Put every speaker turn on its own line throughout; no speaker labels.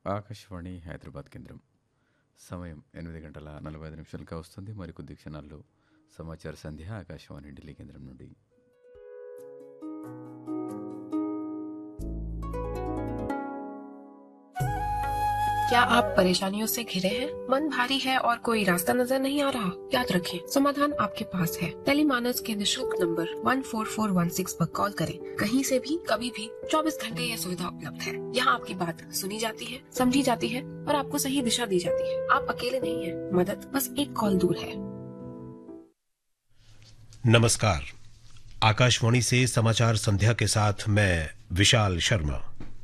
ఆకాశవాణి హైదరాబాద్ కేంద్రం. సమయం 8:45 వస్తుంది. మరికొద్ది క్షణాల్లో సమాచార సంధ్య ఆకాశవాణి ఢిల్లీ కేంద్రం నుండి.
क्या आप परेशानियों से घिरे हैं? मन भारी है और कोई रास्ता नजर नहीं आ रहा? याद रखें, समाधान आपके पास है. टेलीमानस के निशुल्क नंबर 14416 पर कॉल करें. कहीं से भी कभी भी 24 घंटे यह सुविधा उपलब्ध है. यहाँ आपकी बात सुनी जाती है, समझी जाती है और आपको सही दिशा दी जाती है. आप अकेले नहीं हैं. मदद बस एक कॉल दूर है.
नमस्कार. आकाशवाणी से समाचार संध्या के साथ मैं विशाल शर्मा.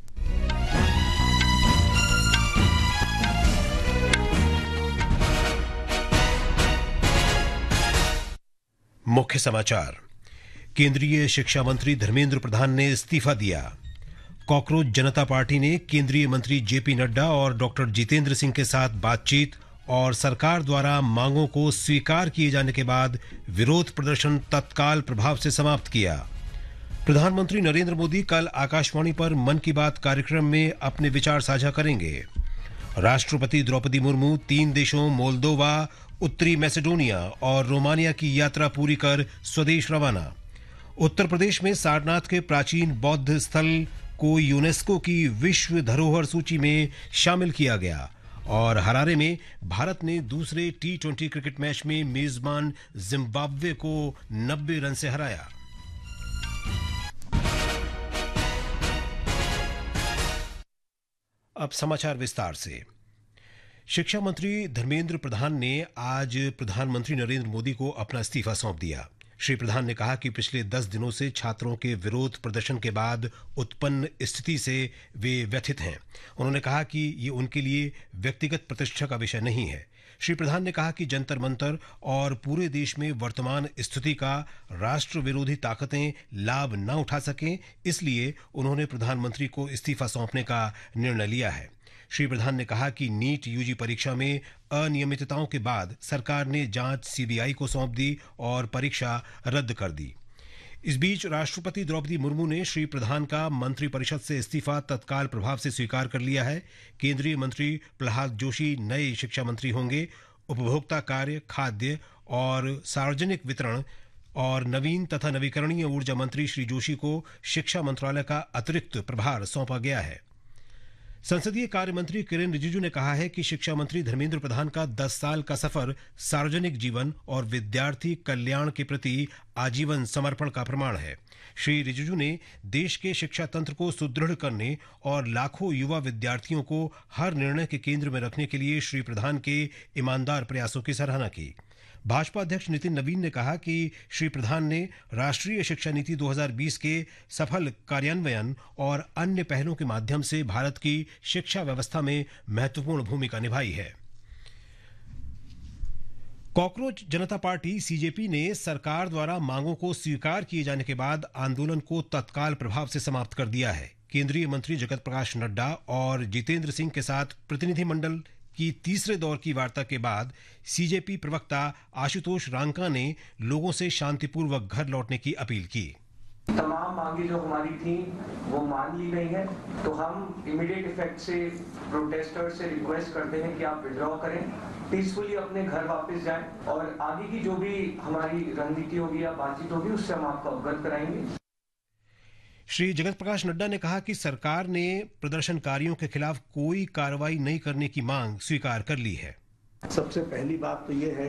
मुख्य समाचार. केंद्रीय शिक्षा मंत्री धर्मेंद्र प्रधान ने इस्तीफा दिया. कॉकरोच जनता पार्टी ने केंद्रीय मंत्री जेपी नड्डा और डॉक्टर जितेंद्र सिंह के साथ बातचीत और सरकार द्वारा मांगों को स्वीकार किए जाने के बाद विरोध प्रदर्शन तत्काल प्रभाव से समाप्त किया. प्रधानमंत्री नरेंद्र मोदी कल आकाशवाणी पर मन की बात कार्यक्रम में अपने विचार साझा करेंगे. राष्ट्रपति द्रौपदी मुर्मू 3 देशों मोल्दोवा, उत्तरी मैसेडोनिया और रोमानिया की यात्रा पूरी कर स्वदेश रवाना. उत्तर प्रदेश में सारनाथ के प्राचीन बौद्ध स्थल को यूनेस्को की विश्व धरोहर सूची में शामिल किया गया. और हरारे में भारत ने दूसरे T20 क्रिकेट मैच में मेजबान जिम्बाब्वे को 90 रन से हराया. अब समाचार विस्तार से. शिक्षा मंत्री धर्मेंद्र प्रधान ने आज प्रधानमंत्री नरेंद्र मोदी को अपना इस्तीफा सौंप दिया. श्री प्रधान ने कहा कि पिछले 10 दिनों से छात्रों के विरोध प्रदर्शन के बाद उत्पन्न स्थिति से वे व्यथित हैं. उन्होंने कहा कि ये उनके लिए व्यक्तिगत प्रतिष्ठा का विषय नहीं है. श्री प्रधान ने कहा कि जंतर मंतर और पूरे देश में वर्तमान स्थिति का राष्ट्र विरोधी ताकतें लाभ न उठा सकें, इसलिए उन्होंने प्रधानमंत्री को इस्तीफा सौंपने का निर्णय लिया है. श्री प्रधान ने कहा कि नीट यूजी परीक्षा में अनियमितताओं के बाद सरकार ने जांच सीबीआई को सौंप दी और परीक्षा रद्द कर दी. इस बीच राष्ट्रपति द्रौपदी मुर्मू ने श्री प्रधान का मंत्रिपरिषद से इस्तीफा तत्काल प्रभाव से स्वीकार कर लिया है. केंद्रीय मंत्री प्रहलाद जोशी नए शिक्षा मंत्री होंगे. उपभोक्ता कार्य, खाद्य और सार्वजनिक वितरण और नवीन तथा नवीकरणीय ऊर्जा मंत्री श्री जोशी को शिक्षा मंत्रालय का अतिरिक्त प्रभार सौंपा गया है. संसदीय कार्य मंत्री किरेन रिजिजू ने कहा है कि शिक्षा मंत्री धर्मेंद्र प्रधान का 10 साल का सफर सार्वजनिक जीवन और विद्यार्थी कल्याण के प्रति आजीवन समर्पण का प्रमाण है. श्री रिजिजू ने देश के शिक्षा तंत्र को सुदृढ़ करने और लाखों युवा विद्यार्थियों को हर निर्णय के केंद्र में रखने के लिए श्री प्रधान के ईमानदार प्रयासों की सराहना की. भाजपा अध्यक्ष नितिन नवीन ने कहा कि श्री प्रधान ने राष्ट्रीय शिक्षा नीति 2020 के सफल कार्यान्वयन और अन्य पहलों के माध्यम से भारत की शिक्षा व्यवस्था में महत्वपूर्ण भूमिका निभाई है. कॉकरोच जनता पार्टी सीजेपी ने सरकार द्वारा मांगों को स्वीकार किए जाने के बाद आंदोलन को तत्काल प्रभाव से समाप्त कर दिया है. केंद्रीय मंत्री जगत प्रकाश नड्डा और जितेंद्र सिंह के साथ प्रतिनिधिमंडल की तीसरे दौर की वार्ता के बाद सीजेपी प्रवक्ता आशुतोष रांका ने लोगों से शांतिपूर्वक घर लौटने की अपील की.
तमाम मांगे जो हमारी थी वो मान ली गई हैं, तो हम इमीडिएट इफेक्ट से प्रोटेस्टर्स से रिक्वेस्ट करते हैं कि आप विड्रॉ करें, पीसफुली अपने घर वापस जाएं और आगे की जो भी हमारी रणनीति होगी या बातचीत होगी उससे हम आपको अवगत कराएंगे.
श्री जगत प्रकाश नड्डा ने कहा कि सरकार ने प्रदर्शनकारियों के खिलाफ कोई कार्रवाई नहीं करने की मांग स्वीकार कर ली है.
सबसे पहली बात तो ये है